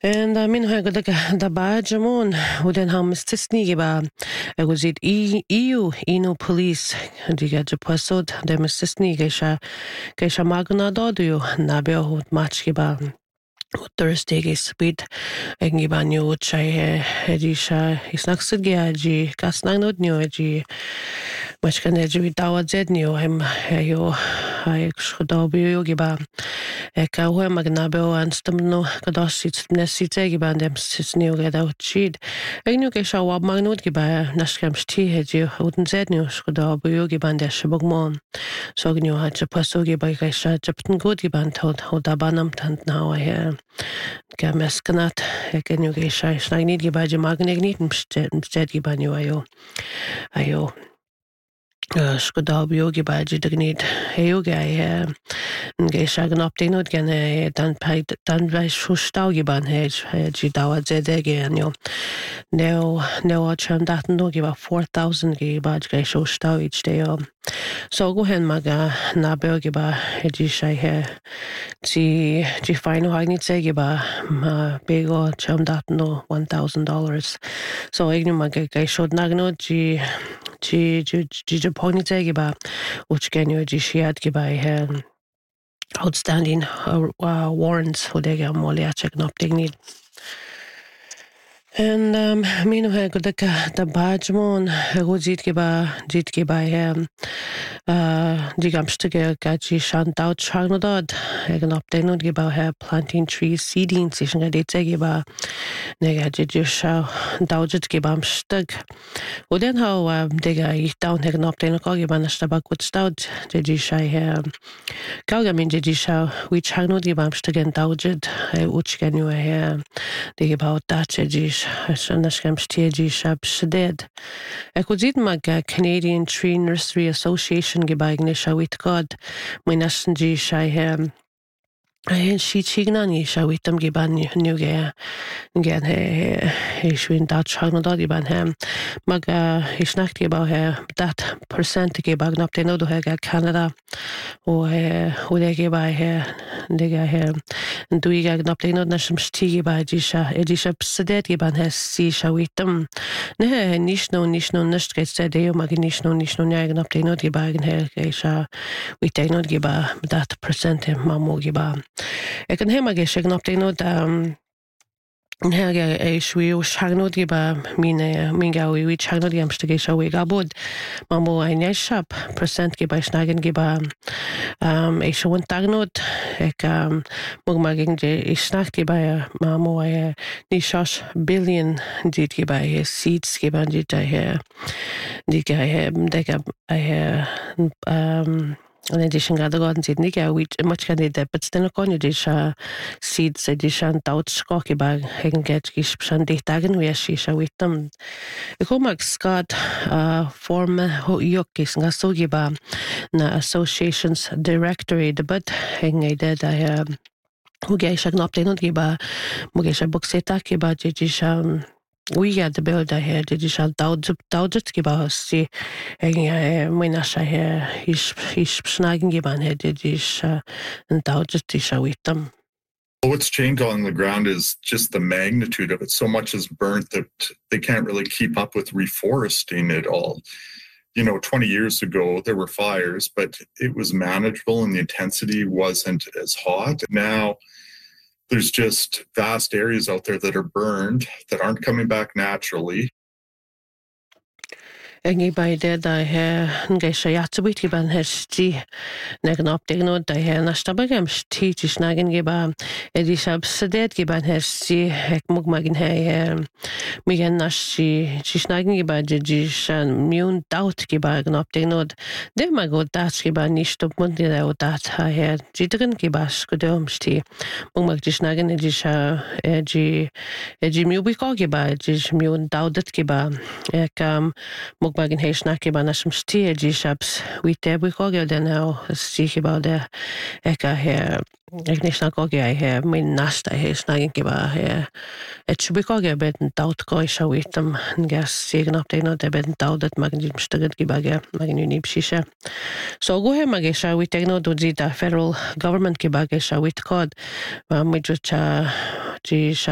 En min ha da Bajamon o den ha stisni ba was it EU ino police diga je posod de stisni geisha magna dodu na be ho match ba Thursday speed egi banyo chai edisha isnaxid geaji kasnagnod nyoji machkan eji dawa zednyo hem yo ai shodobi yogi ba ka ho magnabeo anstamno kadosit nesite ban dem sisnio geda chid egnu ke shawa magnod giba nashkam sti heji uden zednyo shodobi yogi ban der shbogmon sognyo hat pasogi ba gaisha japten god giban tot da banam tant now here Gameskanat egnu ge shai snagnid giba je magnegit msted gibanyo ayo Skodabi yogi baji dagnid yogi ge shagan optinod gan dan vai shustaugi ban ji dawa zedege anyo no cham datan no give 4,000 ge baj ge shustau each day so go hen maga na beogi ba ji shai ji final hagnit sege ba bego cham datan no $1,000 so ignu maga ge shod nagno ji Pognite giba which genyo ji shiad giba outstanding warrants for the moliachek noptignid. En minu ha godaka da Bajamon rojit giba digamstige gaji shantaut charnodod egen optenod giba planting trees seeding session gadete giba nega jisha daujet giba amstag Oden ha dega ich down hegen optenod giba nastaba gut staud jisha kauga min jisha we charnod giba amstagen daujet uchgenyu diga that jish Nashkam Stegi Shab Shaded. Ekudit Maga Canadian Tree Nursery Association Gebaignisha with God. Minashanji Shai she chignani shall we them giban new gen shwin dat chagnodadi ban hem maga isnachti about that percent gebag up they know do Canada or de by diga and do you up they know nasham stigi by edisha sedet giban has see shall we them ne nishno nicht get said they mag nishno nyagan up they know gebag gesha we take not giba that percent mamo giba Ik kan helemaal geen zeggen op de noot Hege shwi shagnod giba min gawi we shagnod yamstige shawi gabod mamo ein shop percent giba snagen giba shon tagnod ek mog maging je snacht giba mamo ni shosh billion dit giba seeds giba dit in addition gada godan sid niga we much can it but still con you seeds editiontout skoki bag hegen get gish shan de dagen we shisha with them ikomak scott form ho yokis nga so giba na associations directory the but hegen ide da hu geisha gnopte not giba mo geisha boxeta giba jisha we had the build here did you shall doubt give us see when I say he's snagging given here did you and doubt just with them. What's changed on the ground is just the magnitude of it. So much is burnt that they can't really keep up with reforesting it all. 20 years ago, there were fires, but it was manageable and the intensity wasn't as hot. Now, there's just vast areas out there that are burned that aren't coming back naturally. Engi by dead geisha yatsabit giban hesti negan optignod nastabagam teach snagging giba edishab sedet giban hesti ek mugmagin migan nashi snagging giba jishan mune doubt giba optignod de magod dat giba nicht op mundi dat jidrin giba skudomsti mugmag snagging edisha eji mubiko giba jish mune daudet giba ek Bagin Heshnaki Banasham Stia G Shaps, we debut cogger then now speak about the Eka here. Ignition cogger here, mean Nasta Heshnagin Giba here. It should be cogger bed and doubt goisha with them and gas seeing up they know the bed and doubt that Magin Stugget Gibaga, Magin Unib Shisha. So go ahead, Magisha, we take no to the federal government Gibagesha with code, Midricha G